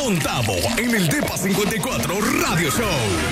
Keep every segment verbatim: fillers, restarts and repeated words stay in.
Don Tavo en el Depa cincuenta y cuatro Radio Show.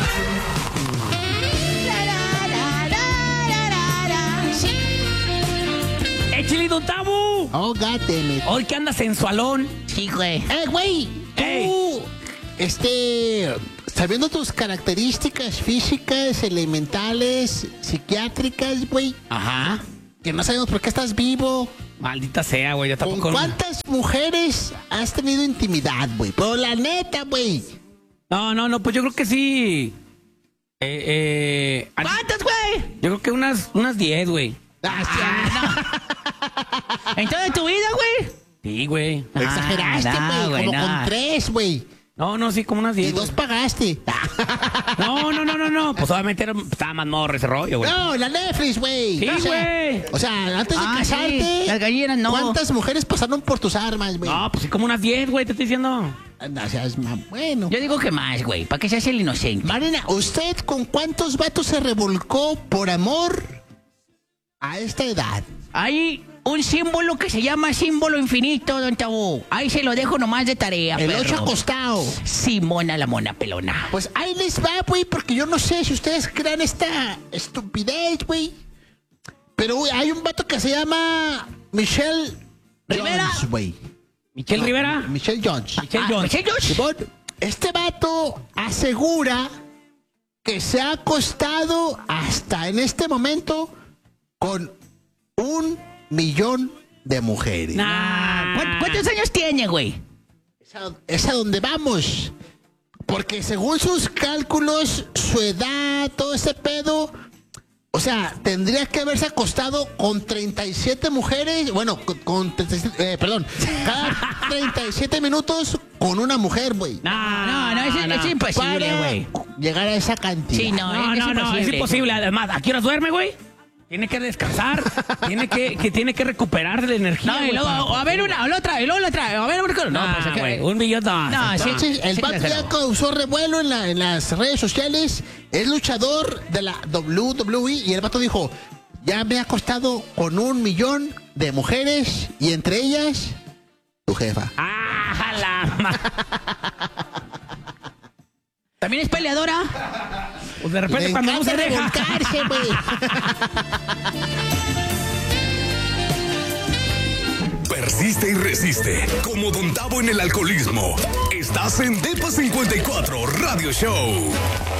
¡Échale, Don Tavo! Oh, God damn it. Hoy que andas sensualón. Sí, güey. Eh, güey, tú, Ey. este, sabiendo tus características físicas, elementales, psiquiátricas, güey, Ajá. que no sabemos por qué estás vivo. Maldita sea, güey. Ya ¿Con tampoco. cuántas mujeres has tenido intimidad, güey? Pero la neta, güey. No, no, no, pues yo creo que sí. Eh, eh. ¿Cuántas, güey? Yo creo que unas, unas diez, güey. Ah, ¿En toda tu vida, güey? Sí, güey. sí, exageraste, Ah, no, güey. güey, Como no. con tres, güey. No, no, sí, como unas Y diez. dos pagaste. No, no, no, no, no. Pues obviamente era, estaba más morro ese rollo, güey. No, la Netflix, güey. Sí, O sea, güey. O sea, antes de Ah, casarte, sí. Las gallinas no. ¿cuántas mujeres pasaron por tus armas, güey? No, pues sí, como unas diez, güey, te estoy diciendo. No seas ma- bueno. Yo digo que más, güey, para que seas el inocente. Marina, ¿usted con cuántos vatos se revolcó por amor a esta edad? Hay un símbolo que se llama símbolo infinito, don Tabo. Ahí se lo dejo nomás de tarea, El perro. ocho acostado. Simona la mona pelona. Pues ahí les va, güey, porque yo no sé si ustedes crean esta estupidez, güey. Pero güey, hay un vato que se llama Michelle Rivera. Jones, güey. Michelle No, Rivera. Michelle Jones. Michelle Ah, Jones. Michelle Jones. Simón, este vato asegura que se ha acostado hasta en este momento con un millón de mujeres. Nah. ¿Cuántos, cuántos años tiene, güey? Es a, es a donde vamos. Porque según sus cálculos, su edad, todo ese pedo, o sea, tendría que haberse acostado con treinta y siete mujeres, bueno, con, con treinta y siete, eh, perdón, cada treinta y siete minutos con una mujer, güey. No, No, no, es, es imposible, Para güey. llegar a esa cantidad. Sí, no, No, es, no, es no, es imposible. imposible. Además, ¿a qué horas duerme, güey? Tiene que descansar. tiene que, que tiene que recuperar de la energía. No, y güey, luego, para- a ver una, a la otra, y luego la otra, a ver una. No, No, pues, ¿qué? güey, un millón no. No, sí, Entonces, el sí, vato sí, ya sí. causó revuelo en, la- en las redes sociales. Es luchador de la W W E y el vato dijo: ya me ha costado con un millón de mujeres y entre ellas tu jefa. ¡Ah, la ma- ¿También es peleadora? Pues de repente Le cuando no encanta se deja. revolcarse, güey. Persiste y resiste. Como Don Tavo en el alcoholismo. Estás en Depa cincuenta y cuatro Radio Show.